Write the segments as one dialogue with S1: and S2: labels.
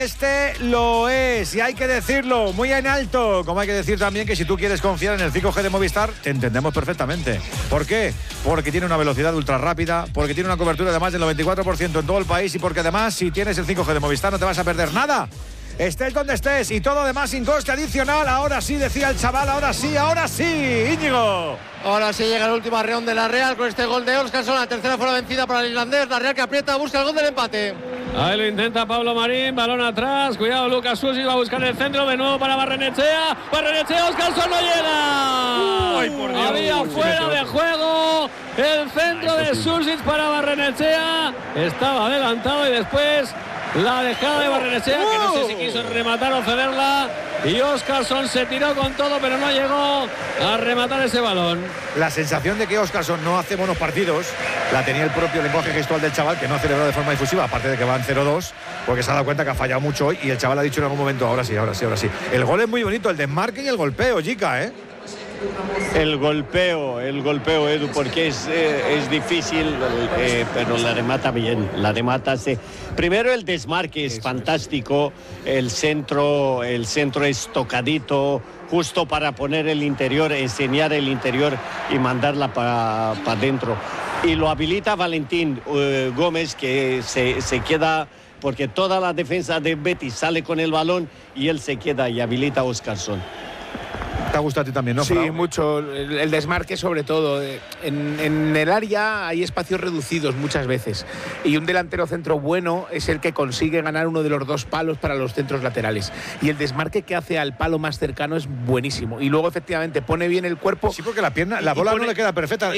S1: Este lo es, y hay que decirlo muy en alto, como hay que decir también que si tú quieres confiar en el 5G de Movistar, te entendemos perfectamente. ¿Por qué? Porque tiene una velocidad ultra rápida, porque tiene una cobertura de más del 94% en todo el país y porque además si tienes el 5G de Movistar no te vas a perder nada. Estés donde estés y todo además sin coste adicional. Ahora sí, decía el chaval, ahora sí, Íñigo.
S2: Ahora sí llega el último arreón de la Real con este gol de Óscarson. La tercera fue la vencida para el irlandés. La Real que aprieta, busca el gol del empate.
S3: Ahí lo intenta Pablo Marín, balón atrás, cuidado Lucas Susi, va a buscar el centro, de nuevo para Barrenechea, Óscarson no llega.
S4: Ay, por Dios.
S3: Había fuera de juego el centro de Susi para Barrenechea, estaba adelantado y después la dejada de Barrenechea, que no sé si quiso rematar o cederla, y Óscarson se tiró con todo, pero no llegó a rematar ese balón.
S1: La sensación de que Óscarson no hace buenos partidos la tenía el propio lenguaje gestual del chaval, que no ha celebrado de forma difusiva, aparte de que van 0-2, porque se ha dado cuenta que ha fallado mucho hoy y el chaval ha dicho en algún momento, ahora sí. El gol es muy bonito, el desmarque y el golpeo, Jica, ¿eh?
S5: El golpeo, Edu, porque es difícil, pero la remata bien, Primero el desmarque es fantástico, el centro es tocadito, justo para poner el interior, enseñar el interior y mandarla para adentro. Y lo habilita Valentín Gómez, que se queda, porque toda la defensa de Betis sale con el balón y él se queda y habilita a Óscarson.
S1: Te ha gustado a ti también, ¿no?
S4: Sí,
S1: Frau?
S4: mucho. El desmarque sobre todo. En el área hay espacios reducidos muchas veces. Y un delantero centro bueno es el que consigue ganar uno de los dos palos para los centros laterales. Y el desmarque que hace al palo más cercano es buenísimo. Y luego efectivamente pone bien el cuerpo.
S1: Sí, porque la pierna, la bola no le queda perfecta.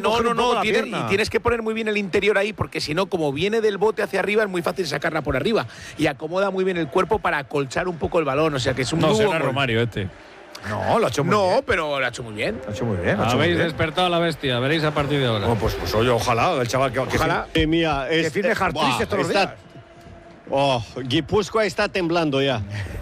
S4: Y tienes que poner muy bien el interior ahí, porque si no, como viene del bote hacia arriba, es muy fácil sacarla por arriba. Y acomoda muy bien el cuerpo para acolchar un poco el balón. O sea que es un
S3: No
S4: muy
S3: será
S4: buen gol.
S3: Romario este.
S1: No, lo ha hecho muy bien.
S4: No, pero lo ha hecho muy bien.
S1: Lo ha hecho muy bien.
S3: Habéis despertado a la bestia, veréis a partir de ahora.
S1: Oh, pues oye, ojalá, el chaval que
S4: Ojalá.
S5: Mía,
S1: que firme Hartristes todos los días.
S5: Guipúzcoa está temblando ya.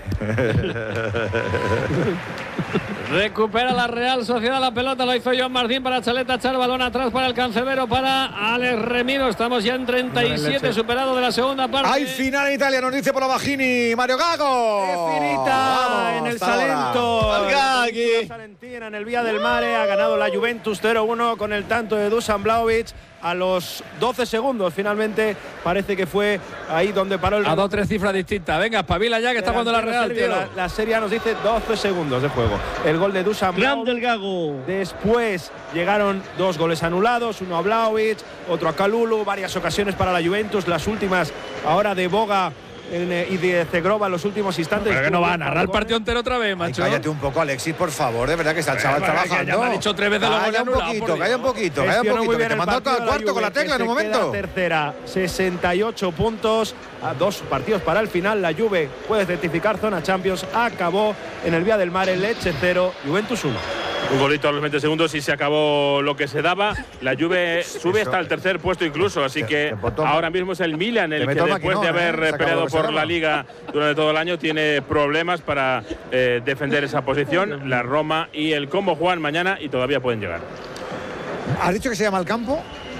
S3: Recupera la Real Sociedad la pelota, lo hizo Joan Martín para Chaleta, echar balón atrás para el Cancerbero, para Alex Remiro. Estamos ya en 37, superado de la segunda parte.
S1: Hay final en Italia, nos dice por la Bajini, Mario Gago.
S6: ¡Qué finita en el Salento! La Salentina en el Vía del Mare ha ganado la Juventus 0-1 con el tanto de Dusan Vlahovic a los 12 segundos. Finalmente parece que fue ahí donde paró el...
S3: Ha dado tres cifras distintas. Venga, espabila ya que está jugando la Real, tío.
S6: La serie nos dice 12 segundos de juego. El gol de Dusan
S5: Grande el Gago.
S6: Después llegaron dos goles anulados, uno a Vlahovic, otro a Kalulu, varias ocasiones para la Juventus, las últimas ahora de Boga y de Zegrova en los últimos instantes.
S3: Pero que no va a narrar el partido entero otra vez, macho.
S1: Ay, cállate un poco, Alexis, por favor, de verdad que está el chaval trabajando.
S3: Ya me ha dicho 3 veces los goles anulados.
S1: Calla un poquito, que te manda todo al cuarto con la tecla en un momento.
S6: Tercera, 68 puntos, a 2 partidos para el final. La Juve puede certificar zona Champions. Acabó en el Vía del Mare, Lecce 0, Juventus 1.
S7: Un golito a los 20 segundos y se acabó lo que se daba. La Juve sube hasta el tercer puesto incluso, así que ahora mismo es el Milan el que después de haber peleado por la Liga durante todo el año tiene problemas para defender esa posición. La Roma y el Como juegan mañana y todavía pueden llegar.
S1: ¿Has dicho que se llama el campo?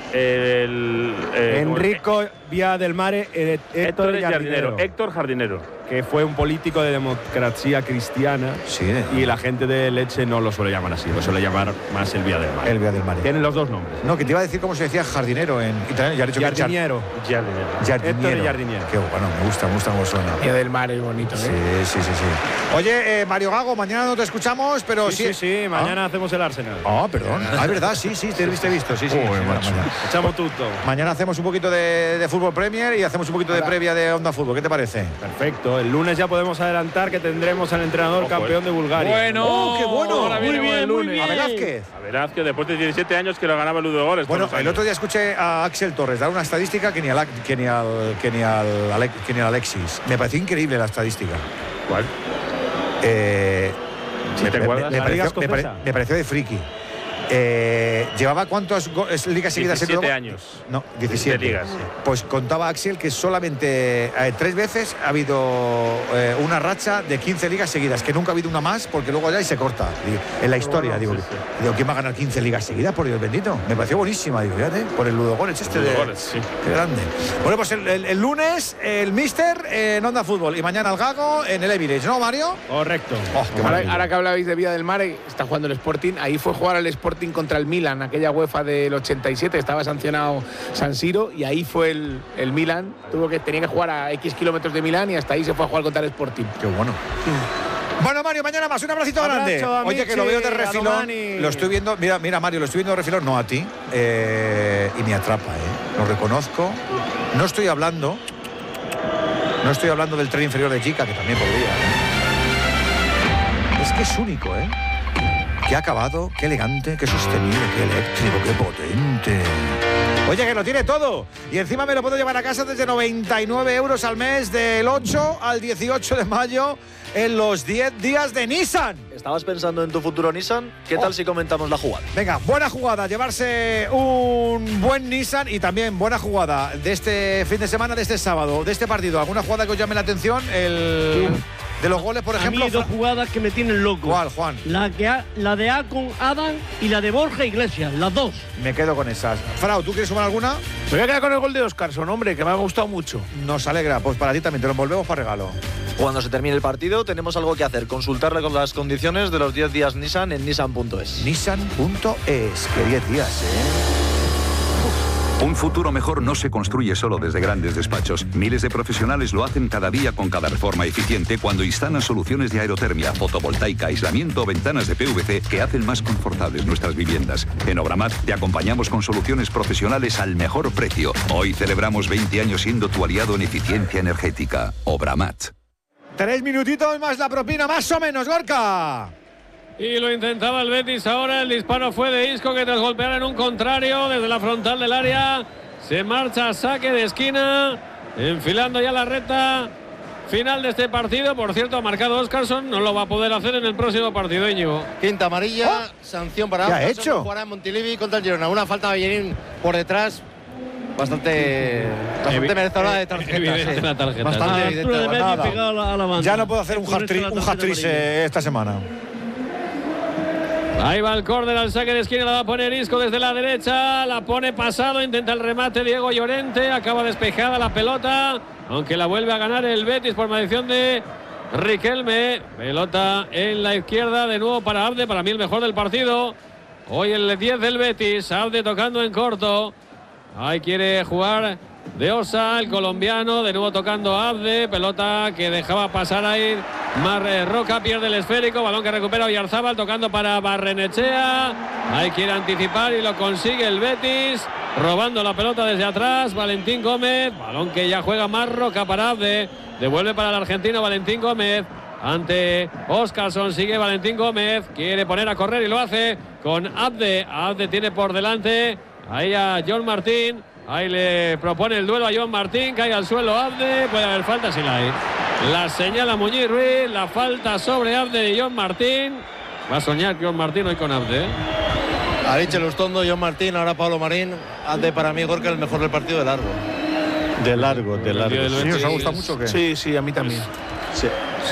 S6: Enrico Vía del Mare, Héctor Jardinero.
S7: Héctor Jardinero,
S6: que fue un político de democracia cristiana.
S1: Sí.
S6: Y la gente de Lecce no lo suele llamar así, lo suele llamar más el Vía del Mare.
S1: El Vía del Mare.
S6: Tienen los dos nombres.
S1: No, que te iba a decir cómo se decía jardinero en italiano. Ya has dicho
S6: Jardiniero.
S1: Jardiniero.
S6: Jardiniero.
S1: Qué bueno, me gusta cómo suena.
S4: Vía del Mare es bonito, ¿eh?
S1: Sí. Oye, Mario Gago, mañana no te escuchamos, pero
S6: Sí, mañana hacemos el Arsenal.
S1: Perdón. Es verdad, sí, te he visto. Sí. Mañana.
S6: Echamos tutto.
S1: Mañana hacemos un poquito de Fútbol Premier y hacemos un poquito de previa de Onda Fútbol. ¿Qué te parece?
S6: Perfecto. El lunes ya podemos adelantar que tendremos al entrenador campeón de Bulgaria.
S3: Bueno,
S1: qué bueno.
S3: Ahora
S5: Muy
S3: viene
S5: bien,
S3: el lunes.
S1: A Velázquez.
S7: A Velázquez, después de 17 años que lo ganaba Ludo Goles.
S1: Bueno, el otro día escuché a Axel Torres dar una estadística que ni al Alexis. Me pareció increíble la estadística.
S7: ¿Cuál?
S1: ¿Te
S7: acuerdas?
S1: me pareció de friki. ¿Llevaba cuántas ligas seguidas?
S7: 17 años.
S1: No, 17
S7: ligas. Sí.
S1: Pues contaba Axel que solamente 3 veces ha habido una racha de 15 ligas seguidas, que nunca ha habido una más, porque luego ya y se corta. En la historia, digo, ¿quién va a ganar 15 ligas seguidas? Por Dios bendito. Me pareció buenísima, digo, fíjate, por el Ludogorets sí. Qué grande. Bueno, pues el lunes el Míster en Onda Fútbol y mañana el Gago en el Emirates, ¿no, Mario?
S6: Correcto.
S4: Ahora que hablabais de Vía del Mar, está jugando el Sporting. Ahí fue jugar al Sporting contra el Milan, aquella UEFA del 87, estaba sancionado San Siro y ahí fue el Milan, tenía que jugar a X kilómetros de Milán y hasta ahí se fue a jugar contra el Sporting.
S1: Qué bueno. Bueno, Mario, mañana más, un abracito grande. Oye, que lo veo de refilón, lo estoy viendo, mira Mario, lo estoy viendo de refilón, no a ti, y me atrapa, lo reconozco. No estoy hablando del tren inferior de Jica, que también podría. Es que es único, Qué acabado, qué elegante, qué sostenible, qué eléctrico, qué potente. Oye, que lo tiene todo. Y encima me lo puedo llevar a casa desde 99 euros al mes, del 8 al 18 de mayo, en los 10 días de Nissan.
S8: ¿Estabas pensando en tu futuro Nissan? ¿Qué tal si comentamos la jugada?
S1: Venga, buena jugada, llevarse un buen Nissan y también buena jugada de este fin de semana, de este sábado, de este partido. ¿Alguna jugada que os llame la atención? De los goles, por ejemplo.
S9: A mí hay 2 jugadas que me tienen loco.
S1: ¿Cuál, Juan?
S9: La de A con Adam y la de Borja Iglesias, las 2.
S1: Me quedo con esas. Frau, ¿tú quieres sumar alguna?
S4: Me voy a quedar con el gol de Óscarson, hombre, que me ha gustado mucho.
S1: Nos alegra, pues para ti también, te lo envolvemos para regalo.
S8: Cuando se termine el partido tenemos algo que hacer, consultarle con las condiciones de los 10 días Nissan en nissan.es.
S1: Nissan.es, que 10 días,
S10: Un futuro mejor no se construye solo desde grandes despachos. Miles de profesionales lo hacen cada día con cada reforma eficiente cuando instalan soluciones de aerotermia, fotovoltaica, aislamiento o ventanas de PVC que hacen más confortables nuestras viviendas. En Obramat te acompañamos con soluciones profesionales al mejor precio. Hoy celebramos 20 años siendo tu aliado en eficiencia energética. Obramat.
S1: 3 minutitos más la propina, más o menos, Gorka.
S3: Y lo intentaba el Betis ahora, el disparo fue de Isco que tras golpear en un contrario desde la frontal del área, se marcha a saque de esquina, enfilando ya la recta final de este partido. Por cierto, ha marcado Óscarson, no lo va a poder hacer en el próximo partido, Íñigo.
S2: Quinta amarilla, sanción para
S1: ¿Qué ha hecho?
S2: Jugará en Montilivi contra el Girona. Una falta de Bellerín por detrás, bastante merecedora de tarjeta.
S3: Evidente la tarjeta.
S2: Bastante evidente.
S9: A la banda.
S1: Ya no puedo hacer un hat-trick esta semana.
S3: Ahí va el córner al saque de esquina, la va a poner Isco desde la derecha, la pone pasado, intenta el remate Diego Llorente, acaba despejada la pelota, aunque la vuelve a ganar el Betis por maldición de Riquelme. Pelota en la izquierda, de nuevo para Abde, para mí el mejor del partido. Hoy el 10 del Betis, Abde tocando en corto. Ahí quiere jugar de Osa, el colombiano, de nuevo tocando Abde, pelota que dejaba pasar ahí Roca, pierde el esférico, balón que recupera Oyarzábal, tocando para Barrenechea, ahí quiere anticipar y lo consigue el Betis, robando la pelota desde atrás, Valentín Gómez, balón que ya juega Roca para Abde, devuelve para el argentino Valentín Gómez, ante Óscarson, sigue Valentín Gómez, quiere poner a correr y lo hace con Abde, Abde tiene por delante ahí a John Martín. Ahí le propone el duelo a John Martín, cae al suelo Abde, puede haber falta si la hay. La señala Muñiz Ruiz, la falta sobre Abde de John Martín. Va a soñar John Martín hoy con Abde.
S2: Ha dicho el Ostondo, John Martín, ahora Pablo Marín. Abde para mí, Gorka, el mejor del partido de largo.
S5: De largo.
S1: ¿Sí os ha gustado mucho o qué?
S4: Sí, a mí también.
S1: Sí.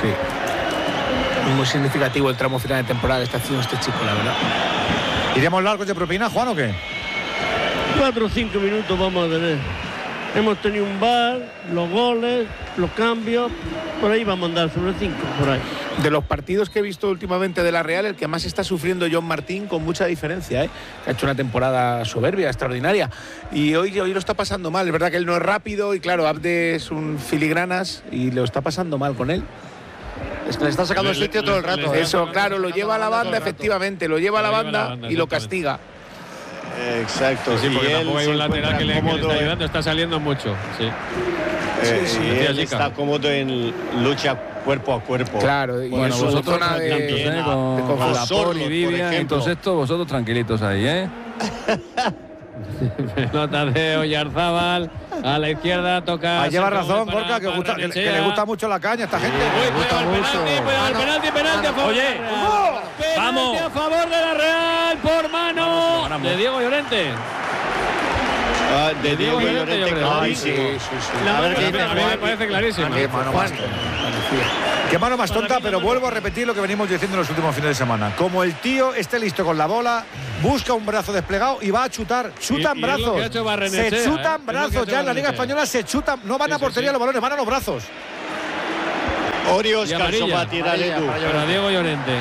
S4: Muy significativo el tramo final de temporada que está haciendo este chico, la verdad.
S1: ¿Iremos largos de propina, Juan, o qué?
S9: 4 o 5 minutos vamos a tener. Hemos tenido un bar, los goles, los cambios, por ahí vamos a andar sobre 5, por ahí.
S4: De los partidos que he visto últimamente de la Real, el que más está sufriendo John Martín con mucha diferencia, que ha hecho una temporada soberbia, extraordinaria, y hoy lo está pasando mal. Es verdad que él no es rápido y claro, Abde es un filigranas y lo está pasando mal con él.
S2: Es que le está sacando el sitio todo el rato.
S4: Eso, claro, lo lleva a la banda, efectivamente, lo lleva a la banda y lo castiga.
S5: Exacto.
S3: Sí, porque
S5: y
S3: tampoco hay un lateral que le está ayudando, está saliendo mucho. Sí.
S5: Y él está cómodo en lucha cuerpo a cuerpo.
S4: Claro, y
S11: bueno, vosotros
S5: también
S11: con Laporte y Vivian, entonces vosotros tranquilitos ahí,
S3: Pelota de Oyarzábal. A la izquierda toca.
S1: Lleva razón, Gorka, que le gusta mucho la caña a esta gente.
S3: Penalti a favor.
S7: Oye,
S3: vamos. A favor de la Real por mano de Diego Llorente.
S5: De Diego Llorente,
S3: clarísimo.
S5: A ver qué
S3: dice. A mí me parece clarísima.
S1: Qué mano más tonta, pero vuelvo a repetir lo que venimos diciendo en los últimos fines de semana. Como el tío esté listo con la bola, busca un brazo desplegado y va a chutar. Chutan brazos. Se chutan brazos ya en la Liga Española, se chutan. No van a portería los balones, van a los brazos.
S5: Oriol Carso va a tirar Edu.
S3: Para Diego Llorente.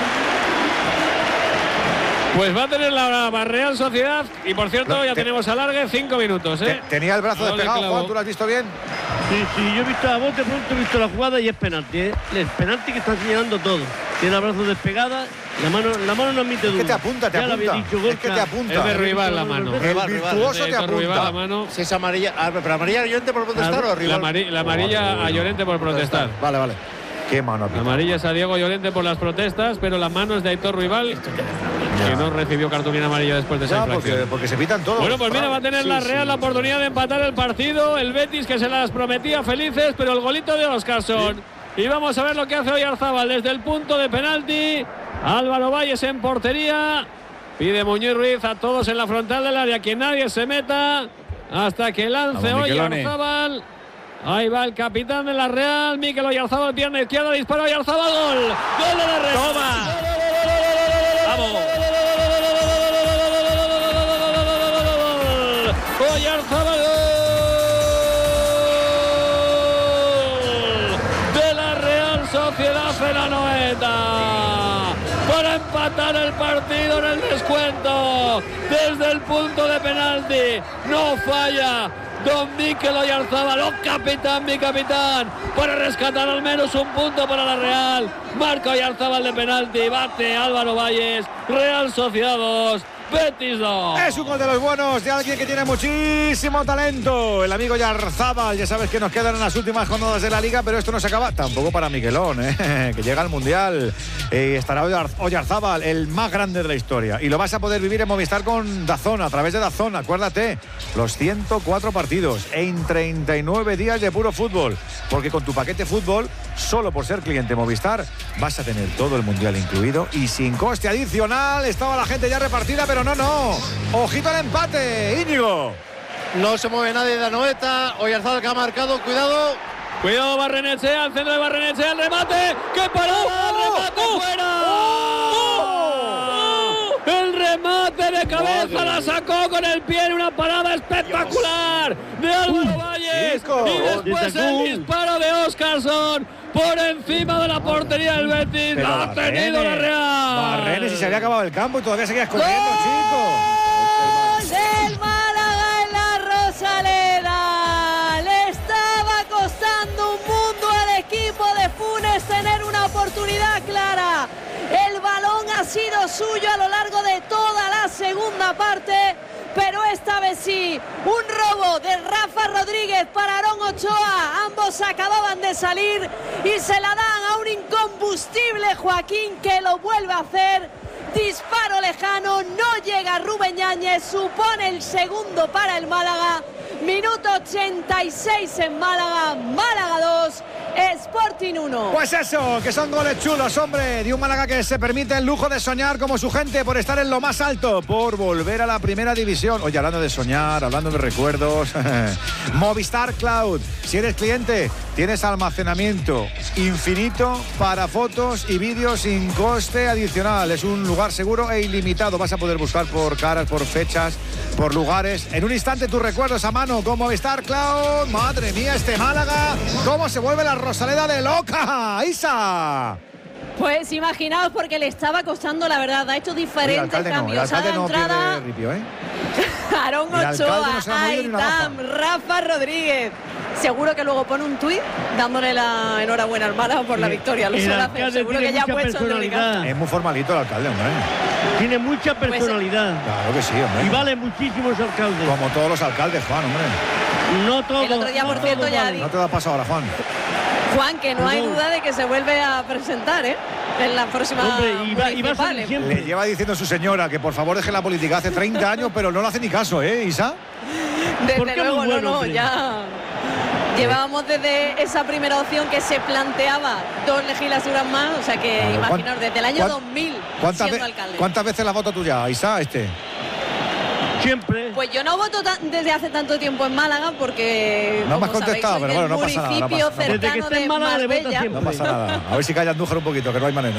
S3: Pues va a tener la Real Sociedad y por cierto ya tenemos alargue 5 minutos.
S1: Tenía el brazo despegado, Juan, ¿tú lo has visto bien?
S9: Sí, yo he visto a bote pronto, he visto la jugada y es penalti. El penalti que está señalando todo. Tiene el brazo despegada, la mano no admite duda.
S1: Es que te apunta. Es que te apunta.
S3: Es de rival la mano.
S1: El virtuoso te apunta.
S2: Si es amarilla, pero amarilla a Llorente por protestar o rival.
S3: La amarilla a Llorente por protestar.
S1: Vale. Qué mano.
S3: Amarilla es a Diego Llorente por las protestas, pero la mano es de Aitor Ruibal, que no recibió cartulina amarilla después de esa infracción.
S1: Porque se pitan todos.
S3: Bueno, pues mira, va a tener la Real la oportunidad de empatar el partido. El Betis, que se las prometía felices, pero el golito de Óscarsson. Y vamos a ver lo que hace Oyarzábal desde el punto de penalti. Álvaro Valles en portería. Pide Muñoz Ruiz a todos en la frontal del área que nadie se meta hasta que lance Oyarzábal. Ahí va el capitán de la Real, Mikel Oyarzábal, pierna izquierda, dispara Oyarzábal, gol. Gol de la Real.
S7: ¡Toma! ¡Vamos!
S3: Oyarzábal, gol de la Real Sociedad en la 90. Para empatar el partido en el descuento. Desde el punto de penalti. No falla don Mikel Oyarzábal, mi capitán, para rescatar al menos un punto para la Real. Marca Oyarzábal de penalti, bate Álvaro Valles, Real Sociedad 2, Betis 2.
S1: Es un gol de los buenos de alguien que tiene muchísimo talento. El amigo Oyarzábal, ya sabes que nos quedan en las últimas jornadas de la Liga, pero esto no se acaba tampoco para Miguelón, que llega al Mundial. Estará Oyarzábal, el más grande de la historia. Y lo vas a poder vivir en Movistar con DAZN, a través de DAZN. Acuérdate, los 104 partidos en 39 días de puro fútbol. Porque con tu paquete fútbol, solo por ser cliente Movistar, vas a tener todo el Mundial incluido y sin coste adicional. Estaba la gente ya repartida, pero no. Ojito al empate, Íñigo.
S2: No se mueve nadie de Anoeta. Oyarzábal que ha marcado, cuidado.
S3: Cuidado Barrenechea, al centro de Barrenechea, el remate. ¡Qué parada! ¡El remate fuera! El remate de cabeza la sacó con el pie en una parada espectacular de Álvaro Valles. Y después el disparo de Óscarsson por encima de la portería del Betis.
S1: Pero
S3: ha tenido la Real.
S1: Barrenes, y se había acabado el campo y todavía seguías corriendo, chico.
S11: ¡Gol del Málaga en la Rosaleda! Le estaba costando un mundo al equipo de Funes tener una oportunidad clara. El balón ha sido suyo a lo largo de toda la segunda parte, pero esta vez sí, un robo de Rafa Rodríguez para Aarón Ochoa. Ambos acababan de salir y se la dan a un incombustible Joaquín, que lo vuelve a hacer. Disparo lejano, no llega Rubén Yáñez, supone el segundo para el Málaga. Minuto 86 en Málaga, Málaga 2, Sporting 1.
S1: Pues eso, que son goles chulos, hombre, de un Málaga que se permite el lujo de soñar como su gente por estar en lo más alto, por volver a la primera división. Oye, hablando de soñar, hablando de recuerdos, Movistar Cloud. Si eres cliente, tienes almacenamiento infinito para fotos y vídeos sin coste adicional. Es un lugar seguro e ilimitado. Vas a poder buscar por caras, por fechas, por lugares. En un instante tus recuerdos a mano con Movistar Cloud. Madre mía, este Málaga, cómo se vuelve la Rosaleda de loca. Isa.
S11: Pues imaginaos, porque le estaba costando, la verdad, ha hecho diferentes cambios.
S1: A la entrada
S11: ripio, Aarón Ochoa, Aitam, Rafa Rodríguez. Seguro que luego pone un tuit dándole la enhorabuena al Málaga por la victoria. Lo suele hacer, seguro que ya ha puesto el obligado.
S1: Es muy formalito el alcalde, hombre.
S9: Tiene mucha personalidad.
S1: Claro que sí, hombre.
S9: Y vale muchísimo ese alcalde.
S1: Como todos los alcaldes, Juan, hombre.
S9: No todo.
S11: El otro día, por cierto, ya
S1: no te da paso ahora, Juan.
S11: Juan, que no hay duda de que se vuelve a presentar, ¿eh? en la próxima.
S9: Hombre, y va a ser siempre.
S1: Le lleva diciendo su señora que por favor deje la política hace 30 años, pero no le hace ni caso, Isa.
S11: Desde luego, no, ya. Llevábamos desde esa primera opción que se planteaba 2 legislaturas más, o sea que imaginaos, desde el año 2000 siendo alcalde.
S1: ¿Cuántas veces la voto tú ya, Isa,
S9: Siempre.
S11: Pues yo no voto desde hace tanto tiempo en Málaga porque
S1: no me has contestado, pero bueno, no pasa nada.
S11: Municipio cercano
S9: desde que esté en Málaga le voto siempre.
S1: No pasa nada. A ver si calla Andújar un poquito, que no hay manera.